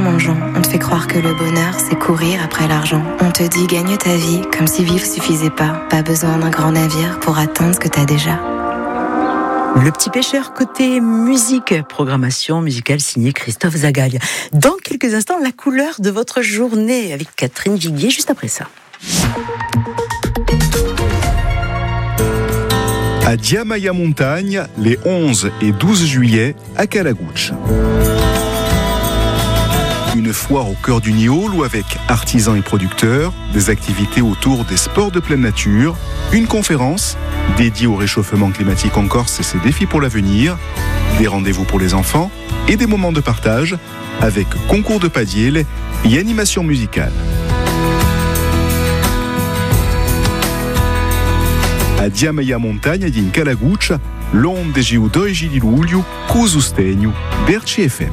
monde, Jean. On te fait croire que le bonheur, c'est courir après l'argent. On te dit gagne ta vie, comme si vivre suffisait pas. Pas besoin d'un grand navire pour atteindre ce que t'as déjà. Le Petit Pêcheur côté musique, programmation musicale signée Christophe Zagalia. Dans quelques instants, la couleur de votre journée avec Catherine Viguier, juste après ça. À Diamaya Montagne, les 11 et 12 juillet, à Calagouche. Une foire au cœur du Niol où avec artisans et producteurs, des activités autour des sports de pleine nature, une conférence dédiée au réchauffement climatique en Corse et ses défis pour l'avenir, des rendez-vous pour les enfants et des moments de partage avec concours de padiel et animation musicale. A Diamaya Montagne di Calagouche, l'onde de 12 di luglio, con sostegno d'Erci FM.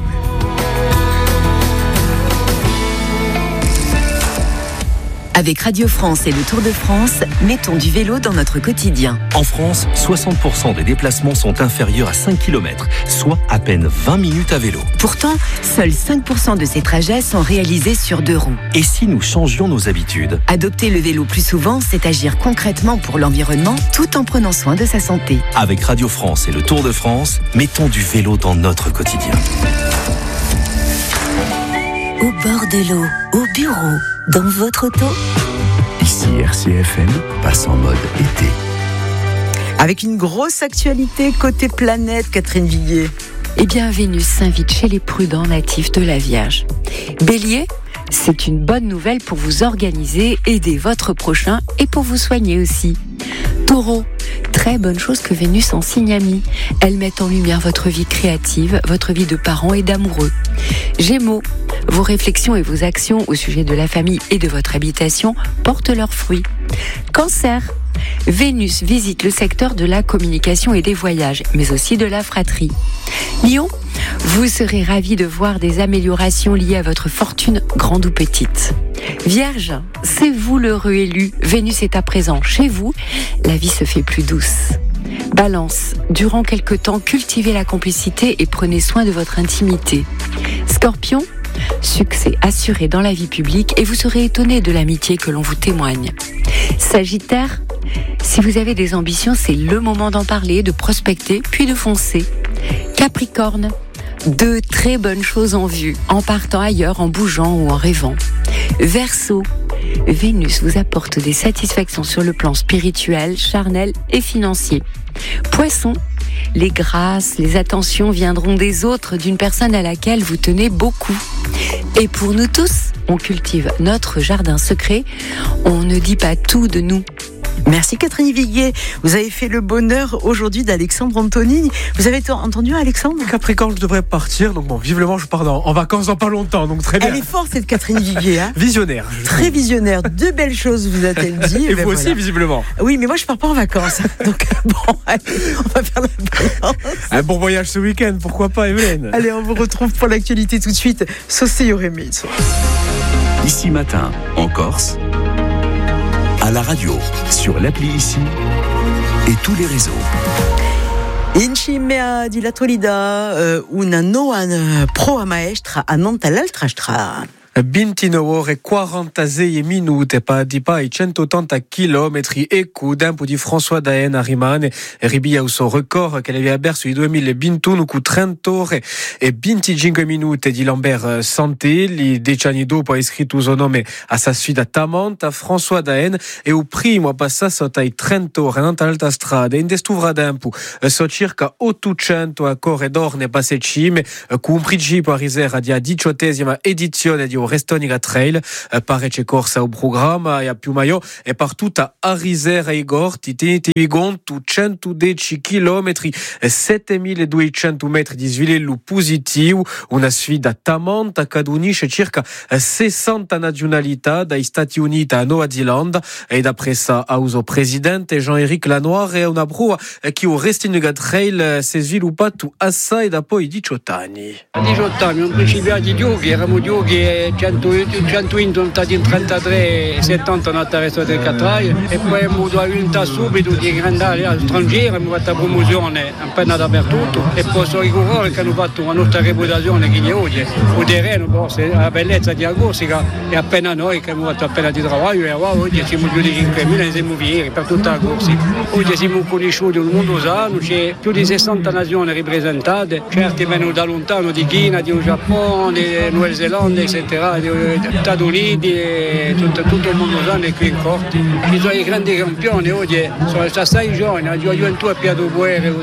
Avec Radio France et le Tour de France, mettons du vélo dans notre quotidien. En France, 60% des déplacements sont inférieurs à 5 km, soit à peine 20 minutes à vélo. Pourtant, seuls 5% de ces trajets sont réalisés sur 2 roues. Et si nous changions nos habitudes ? Adopter le vélo plus souvent, c'est agir concrètement pour l'environnement tout en prenant soin de sa santé. Avec Radio France et le Tour de France, mettons du vélo dans notre quotidien. Au bord de l'eau, au bureau, dans votre auto. Ici RCFM passe en mode été. Avec une grosse actualité côté planète, Catherine Viguier. Eh bien, Vénus s'invite chez les prudents natifs de la Vierge. Bélier, c'est une bonne nouvelle pour vous organiser, aider votre prochain et pour vous soigner aussi. Taureau, très bonne chose que Vénus en signe ami. Elle met en lumière votre vie créative, votre vie de parents et d'amoureux. Gémeaux, vos réflexions et vos actions au sujet de la famille et de votre habitation portent leurs fruits. Cancer, Vénus visite le secteur de la communication et des voyages, mais aussi de la fratrie. Lion, vous serez ravis de voir des améliorations liées à votre fortune, grande ou petite. Vierge, c'est vous l'heureux élu. Vénus est à présent chez vous. La vie se fait plus douce. Balance, durant quelque temps, cultivez la complicité et prenez soin de votre intimité. Scorpion, succès assuré dans la vie publique et vous serez étonné de l'amitié que l'on vous témoigne. Sagittaire, si vous avez des ambitions, c'est le moment d'en parler, de prospecter, puis de foncer. Capricorne, de très bonnes choses en vue, en partant ailleurs, en bougeant ou en rêvant. Verseau, Vénus vous apporte des satisfactions sur le plan spirituel, charnel et financier. Poisson, les grâces, les attentions viendront des autres, d'une personne à laquelle vous tenez beaucoup. Et pour nous tous, on cultive notre jardin secret, on ne dit pas tout de nous. Merci Catherine Viguier. Vous avez fait le bonheur aujourd'hui d'Alexandre Antonini. Vous avez entendu Alexandre ? Capricorne, je devrais partir, donc bon, visiblement je pars en vacances dans pas longtemps, donc très bien. Elle est forte cette Catherine Viguier. Hein. Visionnaire. Très visionnaire. Deux belles choses vous a-t-elle dit. Et vous aussi, voilà. Visiblement. Oui, mais moi je pars pas en vacances. Donc bon, allez, on va faire la balance. Un bon voyage ce week-end, pourquoi pas Evelyne ? Allez, on vous retrouve pour l'actualité tout de suite. Saucé Yorémé. Ici matin, en Corse, à la radio, sur l'appli Ici et tous les réseaux. Inchimea di l'attualità, una nuova proa maestra a Nantes all'altra strada. 29 ore e 46 minute per di pa i 180 chilometri e tempo di François Daen a rimane ribia il suo record che aveva perso il 2021 con 30 ore e 25 minute di Lambert Santelli. 10 anni dopo ha iscritto il suo nome a sa sfida tamanta François Daen e il primo a passato ai 30 ore nell'alta strada in destuvra tempo so circa 800 a corridor ne passe cime con un principio a risera di 18ª edizione di Restonica Trail, pare c'è corsa al programma e a Piumaio e partita a Risera e Gorti, tenetevi conto 110 km, 7200 metri di svilello positivo, una sfida tamanta che unisce circa 60 nazionalità dai Stati Uniti a Nuova Zelanda e d'après ça a uso presidente Jean-Éric Lanoir e una prova che il Restonica Trail si è sviluppato assai da poi 18 anni. A 18 anni, un principianti giochi, eravamo giochi 120 sono stati in 33 e 70 sono attraverso del Catraio e poi abbiamo vinto subito di grande straniera, abbiamo fatto promozione appena dappertutto e poi sono i corridori che hanno fatto una nostra reputazione che è oggi, il terreno, la bellezza di Corsica e appena noi che abbiamo fatto appena di lavoro e oggi siamo più di 5.000 siamo fieri per tutta la Corsica. Oggi siamo conosciuti nel mondo sano, c'è più di 60 nazioni rappresentate, certi vengono da lontano, di Cina, di Giappone, di Nuova Zelanda, eccetera, degli Stati Uniti, e tutto il mondo sano è qui in corte. Ci sono i grandi campioni, oggi sono 6 giorni, la gioventù è Pietro Buere,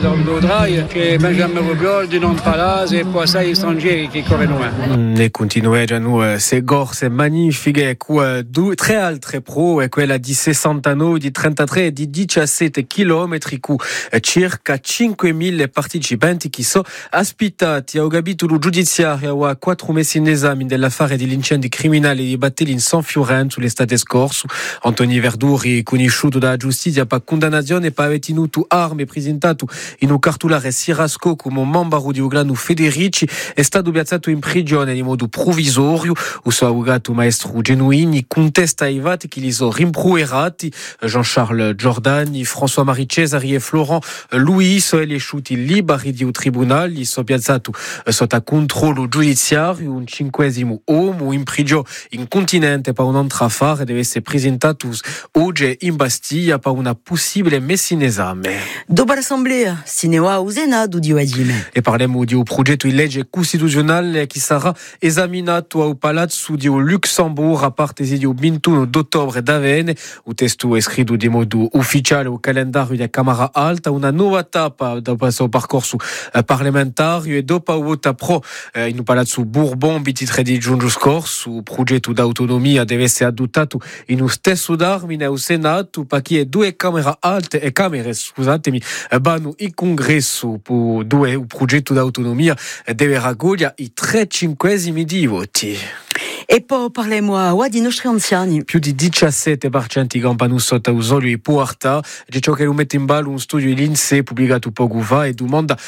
c'è Benjamin Robiol, Dinon Palazzo e poi 6 stranieri che corrono. E continuano se corse magnifiche, tre altre pro, e quella di 60 anni, di 33 e di 17 chilometri, con circa 5.000 partecipanti che sono ospitati al capitolo giudiziario a 4 mesi in esame dell'affare degli incendi criminali di Battelli in San Fiorenzo l'estate scorsa. Antoni Verduri, conosciuto dalla giustizia per condannazione per aver tenuto armi, presentato in un cartolare Sirasco come membro di un clan Federici, è stato piazzato in prigione in modo provvisorio. Il suo avvocato maestro Genuini contesta i fatti che li sono rimproverati. Jean-Charles Giordani, François-Marie Cesari e Florent Louis sono lasciati liberi di un tribunale. Li sono piazzati sotto controllo giudiziario. Un 5° uomo in prigione in continente per un altro affare deve essere presentato oggi in Bastiglia per una possibile messa in esame. Dopo l'assemblea Sinea au Senato di oggi. E parliamo di un progetto di legge costituzionale che sarà esaminato al Palazzo di Luxemburgo a parte di 21 d'ottobre d'Avene. Il testo è scritto di modo ufficiale al calendario della Camera Alta, una nuova tappa dopo il suo percorso parlamentario e dopo il voto pro in Palazzo Bourbon il 23 di giugno scorso. Il progetto d'autonomia deve essere adottato in un stesso termine al Senato perché due camere alte e camere, scusatemi, vanno in congresso per il progetto d'autonomia deve raccogliere i 3/5 di voti. E poi parliamo di nostri anziani. Più di 17% campano sotto il soglia di povertà. È ciò che lo mette in ballo un studio dell'INSEE pubblicato poco fa e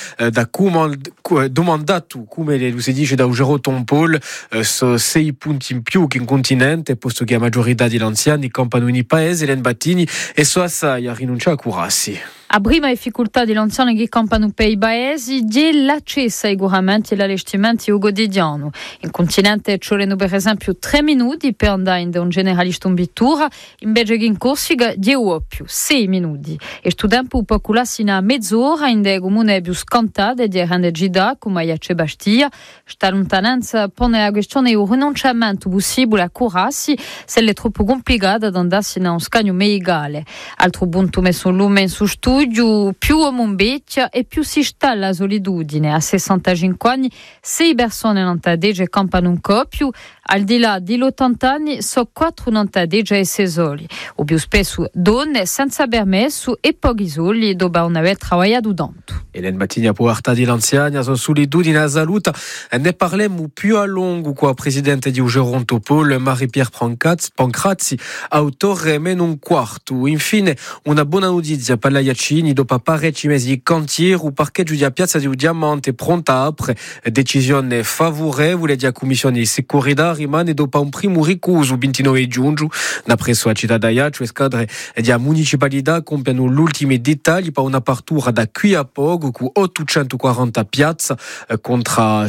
domandato, come lo si dice da Ugero Tompol, 6 punti in più che in continente, posto che la maggiorità degli anziani campano in paese, Len Battini, e so assai a rinunciare a curarsi. A prima difficoltà degli anziani che campano per i paesi è l'accesso ai regolamenti e agli allestimenti quotidiani. In continente ci vogliono per esempio 3 minuti per andare da un generalista in vettura, invece che in Corsica 10 o più, 6 minuti. E questo tempo può cularsi in mezz'ora in dei comuni più scantati di grande città come Iace Bastiglia. Questa lontananza pone la questione del rinunciamento possibile a curarsi se è troppo complicata ad andarsi in un scagno medicale. Altro punto messo in lume in suo studio, più uomo invecchia e più si sta la solitudine. A 65 anni 6 persone non tadegge campano un coppio, al di là di 80 anni so 4 non tadegge e 6 soli. O più spesso donne senza permesso e pochi soli dopo non aver lavorato tanto. Elen Battini povertà degli anziani, la solitudine e la salute. Ne parliamo più a lungo con il presidente di Ugero Tompol, Marie-Pierre Pancrazzi, autore meno un quarto. Infine, una buona notizia per la Iacini, dopo parecchi mesi di cantiere, il parcheggio di Piazza di Diamante è pronta apre decisione favorevole della Commissione di Sicurezza rimane dopo un primo ricuso 29 giugno. Presso la città d'Aiaccio, le squadre della municipalità compiono gli ultimi dettagli per un'apertura da qui a poco con 840 piazze contro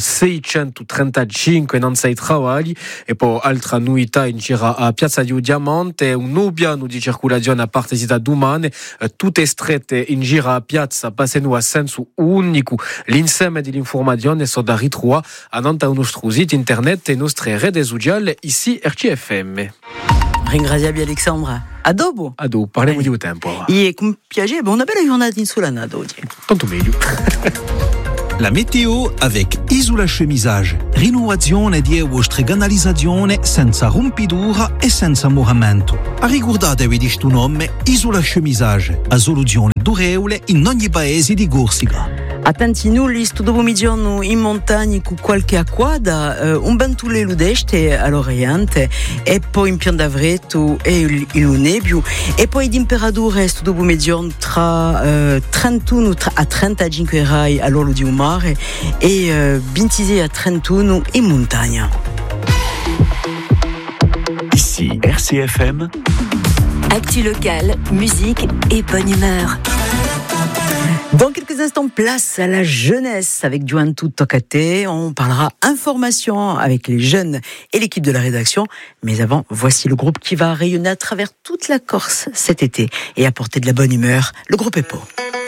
635 non sei travagli e poi altra novità in gira a Piazza di Diamante, un nuovo piano di circolazione a partita domani, tutte strette in gira a piazza passano a senso unico. L'insieme dell'informazione sono da ritrovare a nostro sito internet e nostre reti sociali ici RCFM. Ringraziabile Alexandra. A dopo. Parliamo di un tempo. E con piacere, una bella giornata insolata oggi. Tanto meglio. La météo avec Isola Chemisage. Rinnovazione di vostra canalizzazione senza rompidura e senza moramento. Ricordatevi di questo nome Isola Chemisage, a soluzione durevole in ogni paese di Corsica. Attenti nulli, sto pomeriggio in montagna con qualche acquada, un ventule d'este all'oriente e poi in pian d'avretto e il nebbio e poi di temperature sto pomeriggio tra 31 a 35 gradi all'orlo di un mare e 26 a 31 in montagna. RCFM. Actu locale, musique et bonne humeur. Dans quelques instants, place à la jeunesse avec Juventud Tocate. On parlera information avec les jeunes et l'équipe de la rédaction. Mais avant, voici le groupe qui va rayonner à travers toute la Corse cet été et apporter de la bonne humeur, le groupe EPO.